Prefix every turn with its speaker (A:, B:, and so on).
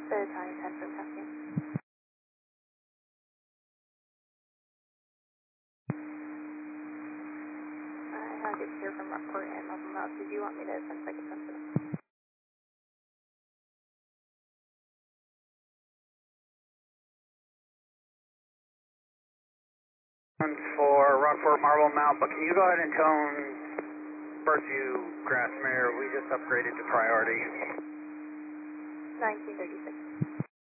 A: The Italian 10 from Caspian. I have it here from Rockport and Muzzle Mouth. Did you want me to send second sensor?
B: For Rockport Marble Mount, but can you go ahead and tone Birdview Grassmere? We just upgraded to priority.
A: 1936.